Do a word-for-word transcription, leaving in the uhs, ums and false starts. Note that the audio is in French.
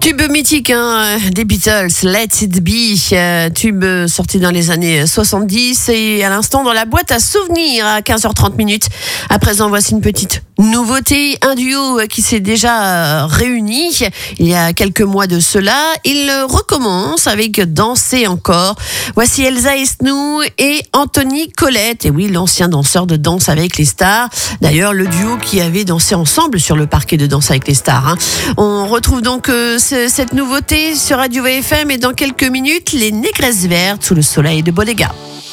Tube mythique hein, des Beatles, Let It Be, euh, tube sorti dans les années soixante-dix et à l'instant dans la boîte à souvenirs à quinze heures trente minutes. À présent, voici une petite nouveauté, un duo qui s'est déjà réuni il y a quelques mois de cela. Il recommence avec Danser encore. Voici Elsa Esnou et Anthony Colette. Et oui, l'ancien danseur de Danse avec les stars. D'ailleurs, le duo qui avait dansé ensemble sur le parquet de Danse avec les stars. Hein. On retrouve donc euh, ce, cette nouveauté sur Radio V F M et dans quelques minutes, les Négresses vertes sous le soleil de Bodega.